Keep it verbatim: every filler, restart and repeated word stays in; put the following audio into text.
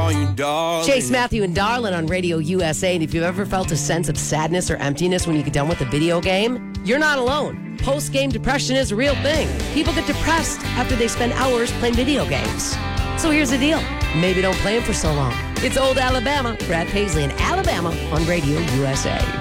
on you, darling. Chase Matthew and Darlin on Radio U S A. And if you've ever felt a sense of sadness or emptiness when you get done with a video game, you're not alone. Post-game depression is a real thing. People get depressed after they spend hours playing video games. So here's the deal. Maybe don't play them for so long. It's Old Alabama. Brad Paisley in Alabama on Radio U S A.